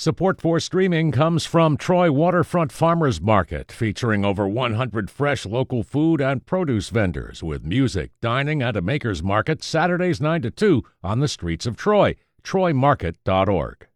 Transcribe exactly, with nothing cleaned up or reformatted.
Support for streaming comes from Troy Waterfront Farmers Market, featuring over one hundred fresh local food and produce vendors with music, dining, and a maker's market Saturdays nine to two on the streets of Troy. troy market dot org.